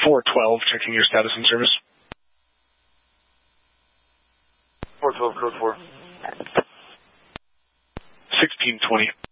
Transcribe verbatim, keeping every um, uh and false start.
four twelve, checking your status and service. four twelve, code four. sixteen twenty.